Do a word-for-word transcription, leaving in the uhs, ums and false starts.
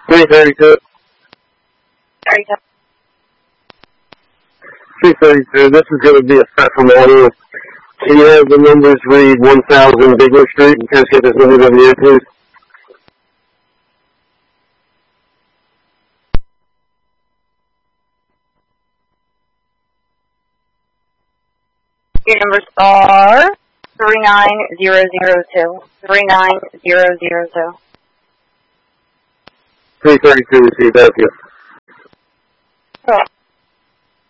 three thirty-two. thirty-two. three thirty-two. This is going to be a special model. Can you have the numbers read one thousand Bigler Street and just get this number over the air, please? Your numbers are three nine zero zero two. three nine zero zero two. three thirty-two, receive, thank you. Cool.